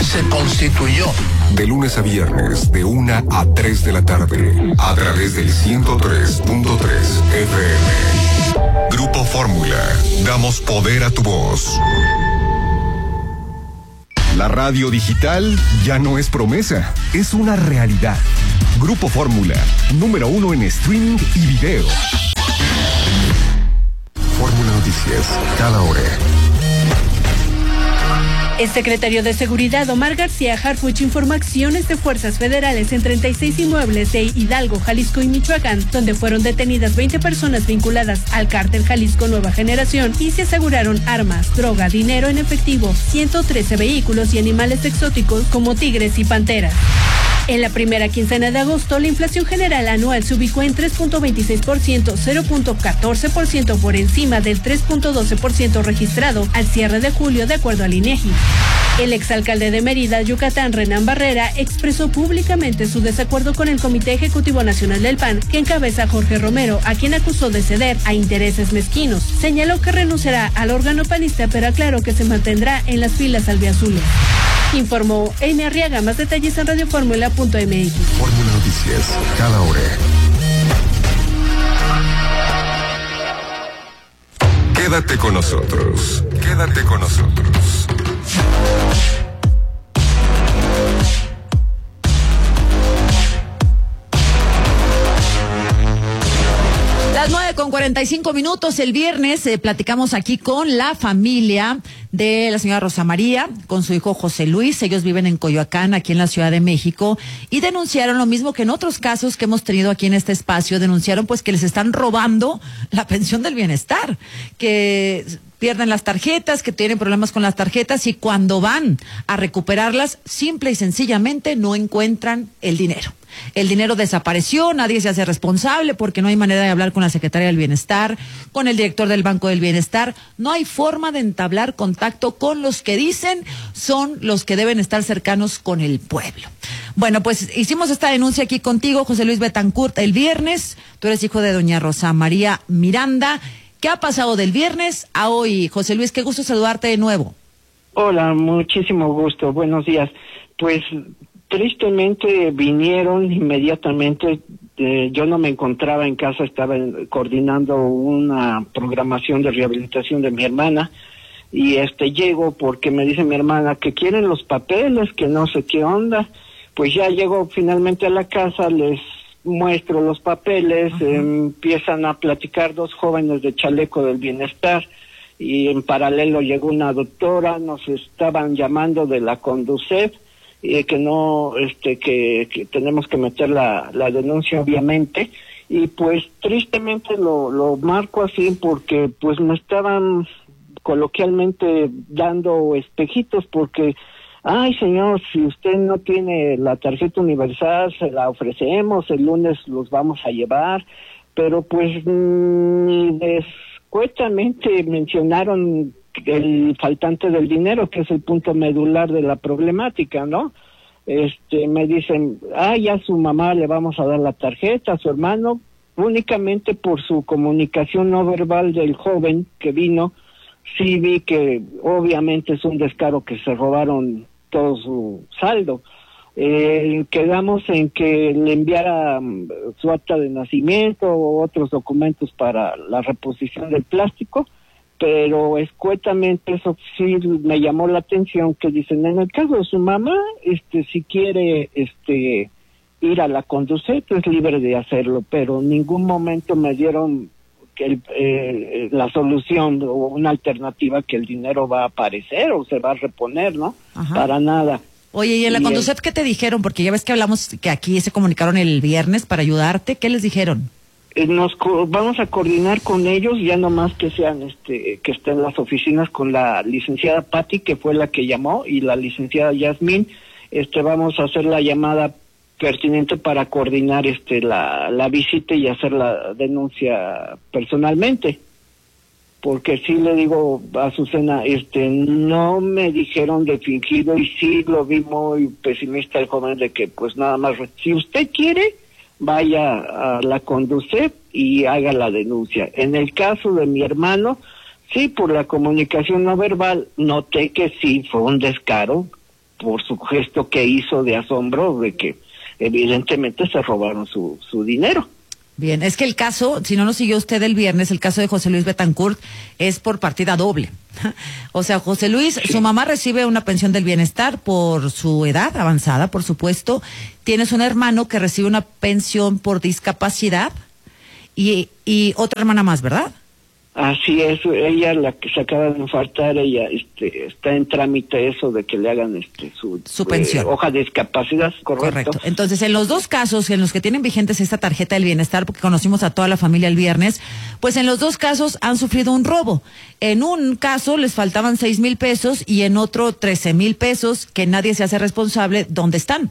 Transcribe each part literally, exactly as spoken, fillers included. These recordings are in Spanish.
se constituyó. De lunes a viernes, de una a tres de la tarde, a través del ciento tres punto tres F M. Grupo Fórmula, damos poder a tu voz. La radio digital ya no es promesa, es una realidad. Grupo Fórmula, número uno en streaming y video. Fórmula Noticias, cada hora. El secretario de Seguridad, Omar García Harfuch, informó acciones de fuerzas federales en treinta y seis inmuebles de Hidalgo, Jalisco y Michoacán, donde fueron detenidas veinte personas vinculadas al cártel Jalisco Nueva Generación y se aseguraron armas, droga, dinero en efectivo, ciento trece vehículos y animales exóticos como tigres y panteras. En la primera quincena de agosto, la inflación general anual se ubicó en tres punto veintiséis por ciento, cero punto catorce por ciento por encima del tres punto doce por ciento registrado al cierre de julio, de acuerdo al INEGI. El exalcalde de Mérida, Yucatán, Renán Barrera, expresó públicamente su desacuerdo con el Comité Ejecutivo Nacional del P A N, que encabeza Jorge Romero, a quien acusó de ceder a intereses mezquinos. Señaló que renunciará al órgano panista, pero aclaró que se mantendrá en las filas albiazules. Informó Amy Arriaga. Más detalles en radio fórmula punto m x. Fórmula Noticias, cada hora. Quédate con nosotros. Quédate con nosotros. Las nueve con cuarenta y cinco minutos. El viernes eh, platicamos aquí con la familia de la señora Rosa María, con su hijo José Luis. Ellos viven en Coyoacán, aquí en la Ciudad de México, y denunciaron lo mismo que en otros casos que hemos tenido aquí en este espacio. Denunciaron pues que les están robando la pensión del bienestar, que pierden las tarjetas, que tienen problemas con las tarjetas, y cuando van a recuperarlas, simple y sencillamente no encuentran el dinero. El dinero desapareció, nadie se hace responsable porque no hay manera de hablar con la secretaria del Bienestar, con el director del Banco del Bienestar. No hay forma de entablar contacto con los que dicen son los que deben estar cercanos con el pueblo. Bueno, pues hicimos esta denuncia aquí contigo, José Luis Betancourt, el viernes. Tú eres hijo de doña Rosa María Miranda. ¿Qué ha pasado del viernes a hoy, José Luis? Qué gusto saludarte de nuevo. Hola, muchísimo gusto. Buenos días. Pues tristemente vinieron inmediatamente. Eh, yo no me encontraba en casa, estaba en, coordinando una programación de rehabilitación de mi hermana, y este llego porque me dice mi hermana que quieren los papeles, que no sé qué onda. Pues ya llego finalmente a la casa, les muestro los papeles, eh, empiezan a platicar dos jóvenes de chaleco del bienestar, y en paralelo llegó una doctora, nos estaban llamando de la Conducef, eh, que no, este, que, que tenemos que meter la, la denuncia obviamente, y pues tristemente lo, lo marco así porque pues me estaban coloquialmente dando espejitos porque, ay señor, si usted no tiene la tarjeta universal, se la ofrecemos, el lunes los vamos a llevar, pero pues ni descuetamente mencionaron el faltante del dinero, que es el punto medular de la problemática, ¿no? Este, me dicen, ah, ya a su mamá le vamos a dar la tarjeta, a su hermano, únicamente por su comunicación no verbal del joven que vino, sí vi que obviamente es un descaro que se robaron todo su saldo. Eh, quedamos en que le enviara um, su acta de nacimiento o otros documentos para la reposición del plástico, pero escuetamente eso sí me llamó la atención, que dicen, en el caso de su mamá, este, si quiere este ir a la Conducef, es libre de hacerlo, pero en ningún momento me dieron que el, eh, la solución o una alternativa que el dinero va a aparecer o se va a reponer, ¿no? Ajá. Para nada. Oye, ¿y en la y Conducef qué te dijeron? Porque ya ves que hablamos que aquí se comunicaron el viernes para ayudarte. ¿Qué les dijeron? Eh, nos co- vamos a coordinar con ellos, ya nomás que sean, este, que estén las oficinas con la licenciada Patti, que fue la que llamó, y la licenciada Yasmín. Este, vamos a hacer la llamada pertinente para coordinar este la, la visita y hacer la denuncia personalmente, porque sí le digo a Azucena, este, no me dijeron de fingido, y sí lo vi muy pesimista el joven de que pues nada más, si usted quiere, vaya a la Conducef y haga la denuncia. En el caso de mi hermano, sí, por la comunicación no verbal, noté que sí fue un descaro, por su gesto que hizo de asombro de que evidentemente se robaron su, su dinero. Bien, es que el caso, si no lo siguió usted el viernes, el caso de José Luis Betancourt es por partida doble. O sea, José Luis, sí. Su mamá recibe una pensión del bienestar por su edad avanzada, por supuesto. Tienes un hermano que recibe una pensión por discapacidad y, y otra hermana más, ¿verdad? Así es, ella la que se acaba de infartar, ella este, está en trámite eso de que le hagan este su, su pensión. Eh, hoja de discapacidad, correcto. Correcto. Entonces, en los dos casos en los que tienen vigentes esta tarjeta del bienestar, porque conocimos a toda la familia el viernes, pues en los dos casos han sufrido un robo. En un caso les faltaban seis mil pesos y en otro trece mil pesos que nadie se hace responsable. ¿Dónde están?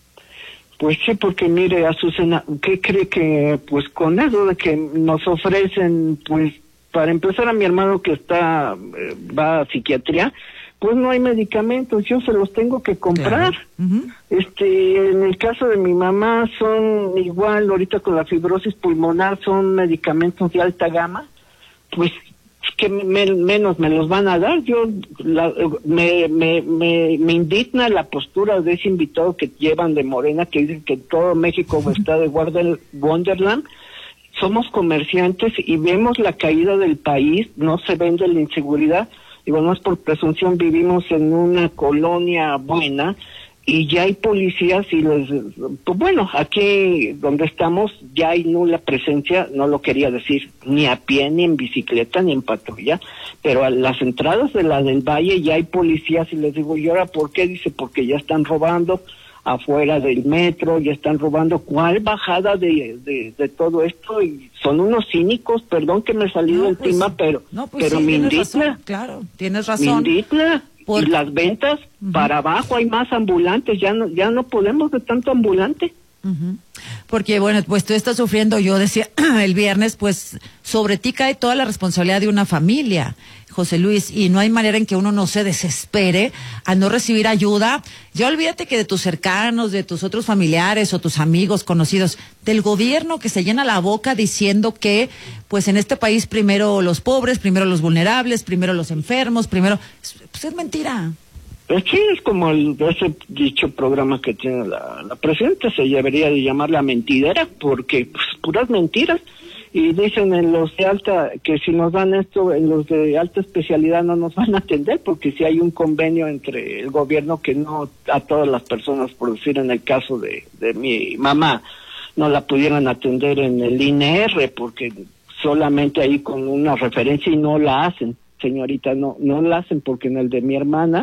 Pues sí, porque mire, Azucena, ¿qué cree que pues con eso de que nos ofrecen, pues para empezar a mi hermano que está, eh, va a psiquiatría, pues no hay medicamentos, yo se los tengo que comprar. Claro. Uh-huh. Este, en el caso de mi mamá son igual, ahorita con la fibrosis pulmonar son medicamentos de alta gama, pues que me, menos me los van a dar. Yo la, me, me, me, me indigna la postura de ese invitado que llevan de Morena, que dicen que todo México uh-huh. está de Wonderland. Somos comerciantes y vemos la caída del país, no se vende la inseguridad. Digo, no es por presunción, vivimos en una colonia buena y ya hay policías y les... Pues bueno, aquí donde estamos ya hay nula presencia, no lo quería decir, ni a pie, ni en bicicleta, ni en patrulla, pero a las entradas de la del Valle ya hay policías y les digo, ¿y ahora por qué? Dice, porque ya están robando afuera del metro, ya están robando. ¿Cuál bajada de, de, de todo esto? Y son unos cínicos, perdón que me salí no, del pues, tema, pero, no, pues pero sí, me indigna. Razón, claro, tienes razón. Me indigna. Por... Y las ventas uh-huh. para abajo, hay más ambulantes, ya no, ya no podemos de tanto ambulante. Uh-huh. Porque bueno, pues tú estás sufriendo, yo decía el viernes, pues sobre ti cae toda la responsabilidad de una familia, José Luis, y no hay manera en que uno no se desespere al no recibir ayuda. Ya olvídate que de tus cercanos, de tus otros familiares o tus amigos, conocidos, del gobierno que se llena la boca diciendo que pues en este país primero los pobres, primero los vulnerables, primero los enfermos, primero, pues es mentira. Sí, es como el, ese dicho programa que tiene la, la presidenta, se debería de llamar La Mentidera, porque pues, puras mentiras. Y dicen en los de alta, que si nos dan esto, en los de alta especialidad no nos van a atender, porque si hay un convenio entre el gobierno que no a todas las personas, por decir en el caso de, de mi mamá, no la pudieran atender en el I N R, porque solamente ahí con una referencia y no la hacen, señorita, no, no la hacen, porque en el de mi hermana,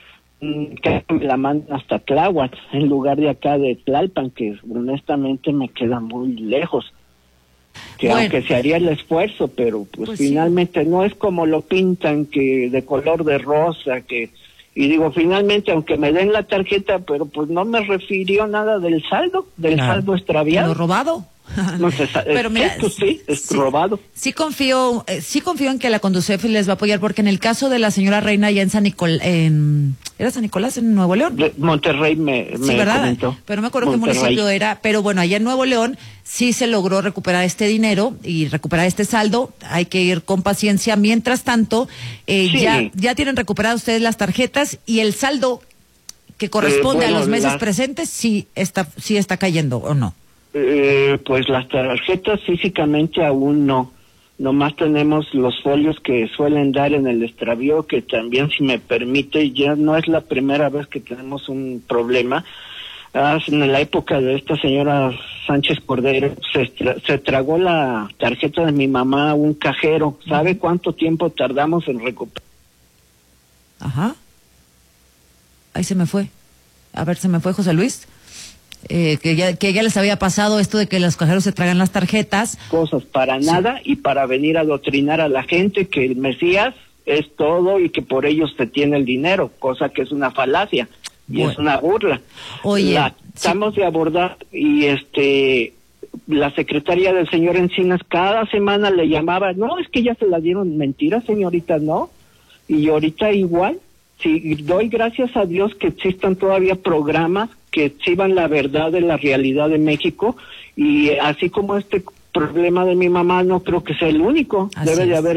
que me la mandan hasta Tláhuac, en lugar de acá de Tlalpan, que honestamente me queda muy lejos. Que bueno, aunque se haría el esfuerzo, pero pues, pues finalmente sí. No es como lo pintan, que de color de rosa, que y digo, finalmente, aunque me den la tarjeta, pero pues no me refirió nada del saldo, del claro. saldo extraviado. ¿Lo robado? No sé, pero mira, esto sí, es sí, robado. Sí confío, eh, sí confío en que la Conducef les va a apoyar, porque en el caso de la señora Reina allá en San Nicolás, en, ¿era San Nicolás en Nuevo León? De Monterrey me, sí, me ¿verdad? Comentó. Pero no me acuerdo Monterrey. Qué municipio era, pero bueno, allá en Nuevo León sí se logró recuperar este dinero y recuperar este saldo. Hay que ir con paciencia. Mientras tanto, eh, sí. ya, ya tienen recuperadas ustedes las tarjetas y el saldo que corresponde eh, bueno, a los meses la... presentes sí está, sí está cayendo, ¿o no? Eh, pues las tarjetas físicamente aún no, nomás tenemos los folios que suelen dar en el extravío, que también, si me permite, ya no es la primera vez que tenemos un problema. Ah, en la época de esta señora Sánchez Cordero se, tra- se tragó la tarjeta de mi mamá un cajero. ¿Sabe cuánto tiempo tardamos en recuperar? Ajá, ahí se me fue, a ver, se me fue José Luis. Eh, que ya que ya les había pasado esto de que los cajeros se tragan las tarjetas. Cosas para nada, sí. Y para venir a adoctrinar a la gente que el Mesías es todo y que por ellos se tiene el dinero, cosa que es una falacia y bueno. Es una burla. Oye, la tratamos sí. de abordar y este la secretaria del señor Encinas cada semana le llamaba, no, es que ya se la dieron. Mentira, señorita, no. Y ahorita igual. Sí, doy gracias a Dios que existan todavía programas que exhiban la verdad de la realidad de México, y así como este problema de mi mamá no creo que sea el único. Así Debe es. de haber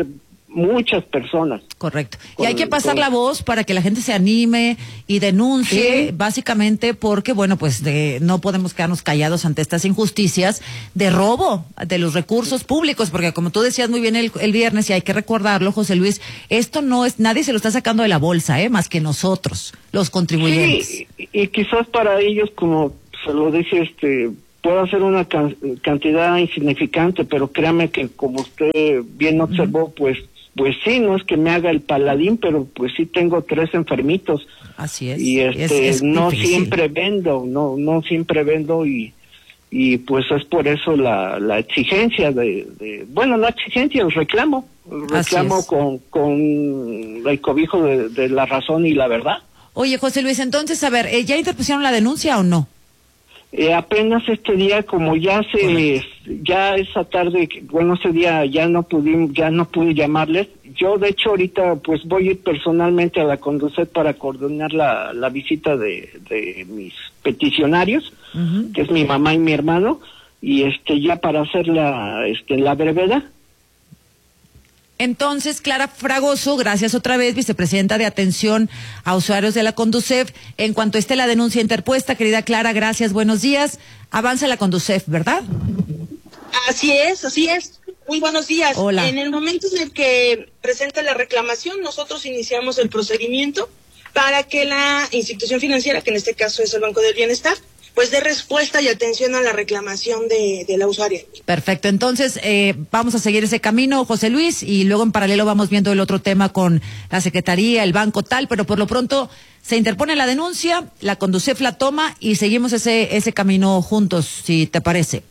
muchas personas. Correcto. Y hay que pasar la voz para que la gente se anime y denuncie, ¿sí? Básicamente porque, bueno, pues de, no podemos quedarnos callados ante estas injusticias de robo de los recursos públicos, porque como tú decías muy bien el, el viernes, y hay que recordarlo, José Luis, esto no es, nadie se lo está sacando de la bolsa, ¿eh? Más que nosotros, los contribuyentes. Sí, y, y quizás para ellos, como se lo dije, este... puede ser una can- cantidad insignificante, pero créame que como usted bien observó, uh-huh. pues pues sí, no es que me haga el paladín, pero pues sí tengo tres enfermitos. Así es. Y este es, es no difícil. siempre vendo, no no siempre vendo y y pues es por eso la la exigencia de, de bueno, la exigencia, el reclamo, el reclamo con con el cobijo de, de la razón y la verdad. Oye, José Luis, entonces, a ver, ¿ya interpusieron la denuncia o no? Eh, apenas este día, como ya se, Correcto. ya esa tarde, bueno, ese día ya no pudimos, ya no pude llamarles. Yo, de hecho, ahorita, pues voy a ir personalmente a la Conducef para coordinar la, la visita de, de mis peticionarios, uh-huh. que es mi mamá y mi hermano, y este, ya para hacer la, este, la brevedad. Entonces, Clara Fragoso, gracias otra vez, vicepresidenta de Atención a Usuarios de la Conducef. En cuanto esté la denuncia interpuesta, querida Clara, gracias, buenos días. Avanza la Conducef, ¿verdad? Así es, así es. Muy buenos días. Hola. En el momento en el que presenta la reclamación, nosotros iniciamos el procedimiento para que la institución financiera, que en este caso es el Banco del Bienestar, pues dé respuesta y atención a la reclamación de, de la usuaria. Perfecto, entonces eh, vamos a seguir ese camino, José Luis, y luego en paralelo vamos viendo el otro tema con la Secretaría, el banco tal, pero por lo pronto se interpone la denuncia, la Conducef la toma y seguimos ese ese camino juntos, si te parece.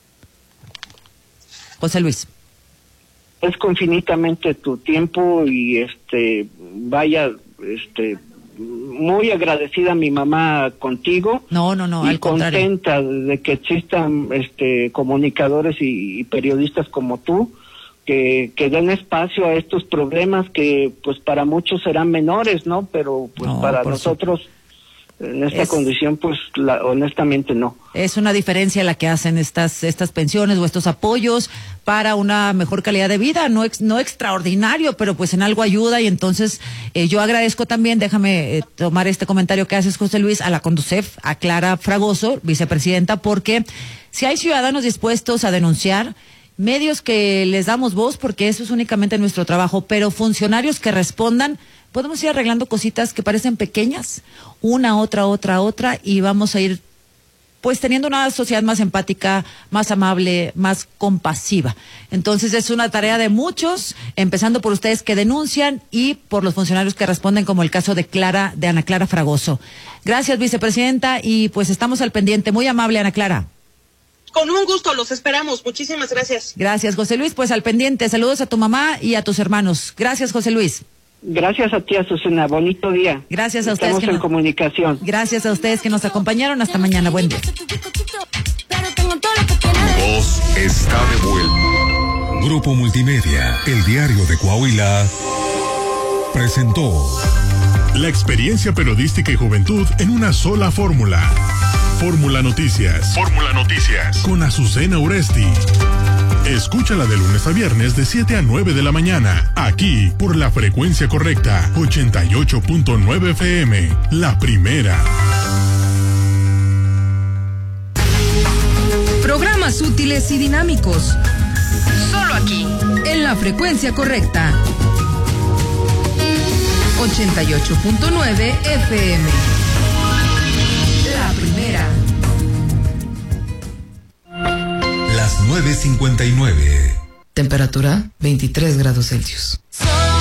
José Luis. Es infinitamente tu tiempo y este vaya este muy agradecida mi mamá contigo. No, no, no, y al contrario. Contenta de que existan este comunicadores y, y periodistas como tú que que den espacio a estos problemas que pues para muchos serán menores, ¿no? Pero pues no, para nosotros su... en esta es... condición pues la, honestamente no. Es una diferencia la que hacen estas estas pensiones o estos apoyos para una mejor calidad de vida, no ex, no extraordinario, pero pues en algo ayuda y entonces eh, yo agradezco también, déjame eh, tomar este comentario que haces, José Luis, a la Conducef, a Clara Fragoso, vicepresidenta, porque si hay ciudadanos dispuestos a denunciar, medios que les damos voz, porque eso es únicamente nuestro trabajo, pero funcionarios que respondan, podemos ir arreglando cositas que parecen pequeñas, una, otra, otra, otra, y vamos a ir pues teniendo una sociedad más empática, más amable, más compasiva. Entonces es una tarea de muchos, empezando por ustedes que denuncian y por los funcionarios que responden, como el caso de Clara, de Ana Clara Fragoso. Gracias, vicepresidenta, y pues estamos al pendiente. Muy amable, Ana Clara. Con un gusto, los esperamos. Muchísimas gracias. Gracias, José Luis. Pues al pendiente. Saludos a tu mamá y a tus hermanos. Gracias, José Luis. Gracias a ti, Azucena. Bonito día. Gracias a ustedes. Estamos que en no... comunicación. Gracias a ustedes que nos acompañaron. Hasta mañana. Buen día. Tu voz está de vuelta. Grupo Multimedia, el diario de Coahuila, presentó la experiencia periodística y juventud en una sola fórmula. Fórmula Noticias. Fórmula Noticias. Con Azucena Uresti. Escúchala de lunes a viernes de siete a nueve de la mañana. Aquí, por la frecuencia correcta. ochenta y ocho punto nueve F M. La primera. Programas útiles y dinámicos. Solo aquí, en la frecuencia correcta. ochenta y ocho punto nueve F M. La primera. Las nueve cincuenta y nueve. Temperatura veintitrés grados Celsius.